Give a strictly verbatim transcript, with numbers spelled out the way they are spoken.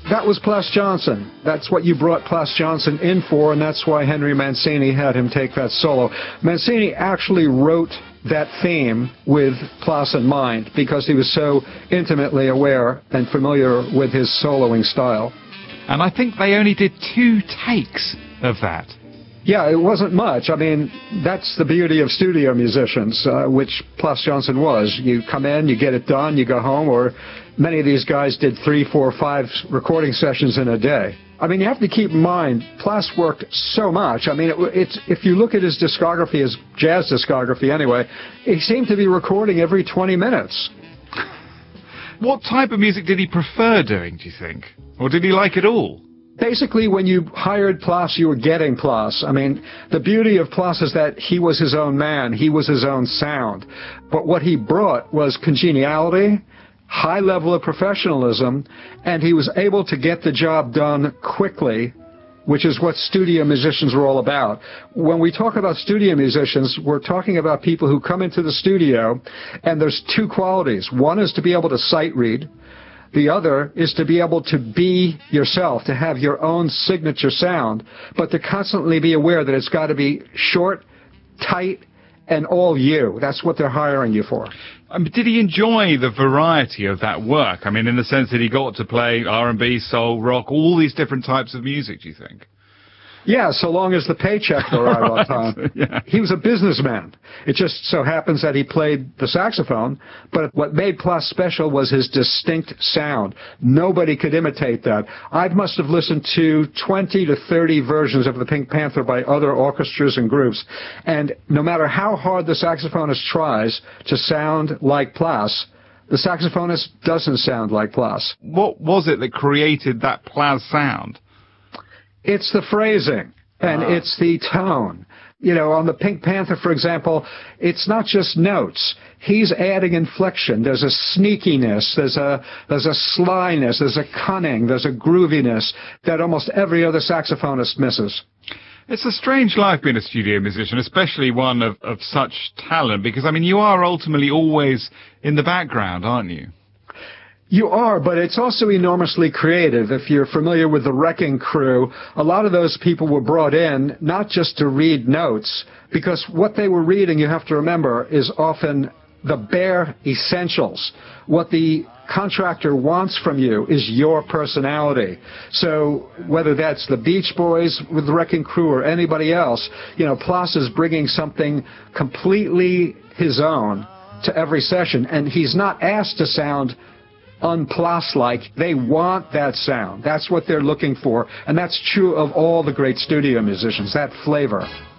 That was Plas Johnson. That's what you brought Plas Johnson in for, and that's why Henry Mancini had him take that solo. Mancini actually wrote that theme with Plas in mind because he was so intimately aware and familiar with his soloing style. And I think they only did two takes of that. Yeah, it wasn't much. I mean, that's the beauty of studio musicians, uh, which Plas Johnson was. You come in, you get it done, you go home, or many of these guys did three, four, five recording sessions in a day. I mean, you have to keep in mind, Plas worked so much. I mean, it, it's if you look at his discography, his jazz discography anyway, he seemed to be recording every twenty minutes. What type of music did he prefer doing, do you think? Or did he like it all? Basically, when you hired Plas, you were getting Plas. I mean, the beauty of Plas is that he was his own man. He was his own sound. But what he brought was congeniality, high level of professionalism, and he was able to get the job done quickly, which is what studio musicians are all about. When we talk about studio musicians, we're talking about people who come into the studio, and there's two qualities. One is to be able to sight read. The other is to be able to be yourself, to have your own signature sound, but to constantly be aware that it's got to be short, tight, and all you. That's what they're hiring you for. Um, did he enjoy the variety of that work? I mean, in the sense that he got to play R and B, soul, rock, all these different types of music, do you think? Yeah, so long as the paycheck arrived on time. Yeah. He was a businessman. It just so happens that he played the saxophone, but what made Plas special was his distinct sound. Nobody could imitate that. I must have listened to twenty to thirty versions of the Pink Panther by other orchestras and groups, and no matter how hard the saxophonist tries to sound like Plas, the saxophonist doesn't sound like Plas. What was it that created that Plas sound? It's the phrasing, and ah. it's the tone. You know, on the Pink Panther, for example, it's not just notes. He's adding inflection. There's a sneakiness, there's a there's a slyness, there's a cunning, there's a grooviness that almost every other saxophonist misses. It's a strange life being a studio musician, especially one of, of such talent, because, I mean, you are ultimately always in the background, aren't you? You are, but it's also enormously creative. If you're familiar with the Wrecking Crew, a lot of those people were brought in not just to read notes, because what they were reading, you have to remember, is often the bare essentials. What the contractor wants from you is your personality. So whether that's the Beach Boys with the Wrecking Crew or anybody else, you know, Plas is bringing something completely his own to every session, and he's not asked to sound un-Plas-like. They want that sound. That's what they're looking for, and that's true of all the great studio musicians, that flavor.